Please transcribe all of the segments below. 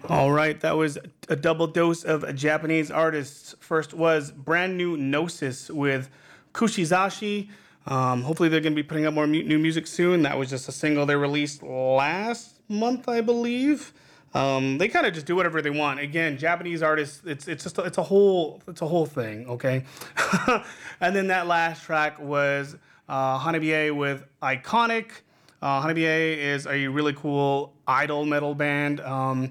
All right, that was a double dose of Japanese artists. First was brand new Gnosis with Kushizashi. Hopefully, they're going to be putting up more new music soon. That was just a single they released last month, I believe. They kind of just do whatever they want. Again, Japanese artists, it's a whole thing. Okay, and then that last track was Hanabiye with Iconic. Hanabiye is a really cool idol metal band.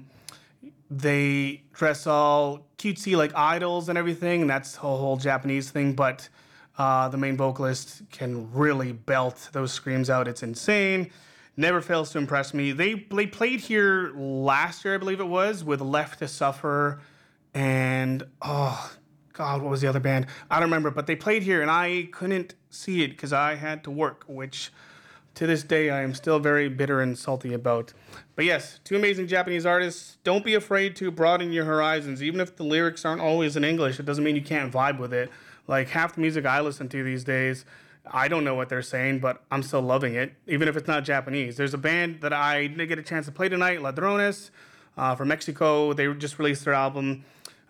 They dress all cutesy like idols and everything, and that's a whole Japanese thing. But the main vocalist can really belt those screams out. It's insane. Never fails to impress me. They played here last year, I believe it was, with Left to Suffer and oh God, what was the other band? I don't remember, but they played here and I couldn't see it because I had to work, which to this day, I am still very bitter and salty about. But yes, two amazing Japanese artists. Don't be afraid to broaden your horizons. Even if the lyrics aren't always in English, it doesn't mean you can't vibe with it. Like half the music I listen to these days, I don't know what they're saying, but I'm still loving it, even if it's not Japanese. There's a band that I didn't get a chance to play tonight, Ladrones, from Mexico. They just released their album.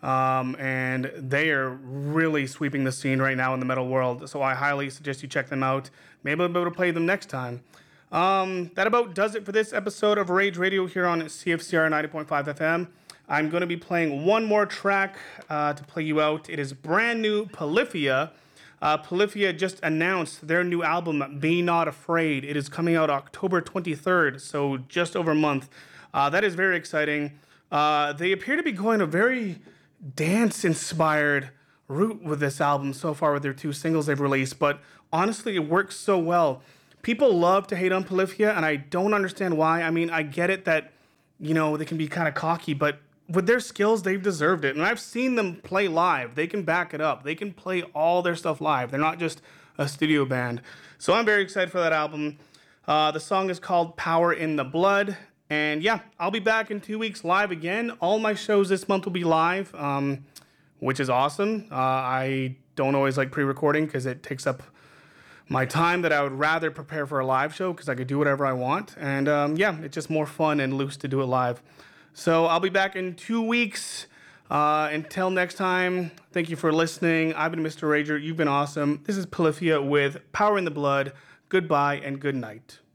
And they are really sweeping the scene right now in the metal world. So I highly suggest you check them out. Maybe I'll be able to play them next time. That about does it for this episode of Rage Radio here on CFCR 90.5 FM. I'm going to be playing one more track to play you out. It is brand new Polyphia. Polyphia just announced their new album, Be Not Afraid. It is coming out October 23rd, so just over a month. That is very exciting. They appear to be going a very dance-inspired route with this album so far with their two singles they've released, but honestly, it works so well. People love to hate on Polyphia, and I don't understand why. I mean, I get it that, they can be kind of cocky, but with their skills, they've deserved it. And I've seen them play live. They can back it up. They can play all their stuff live. They're not just a studio band. So I'm very excited for that album. The song is called Power in the Blood. And yeah, I'll be back in 2 weeks live again. All my shows this month will be live, which is awesome. I don't always like pre-recording because it takes up my time that I would rather prepare for a live show because I could do whatever I want. And yeah, it's just more fun and loose to do it live. So I'll be back in 2 weeks. Until next time, thank you for listening. I've been Mr. Rager. You've been awesome. This is Polyphia with Power in the Blood. Goodbye and good night.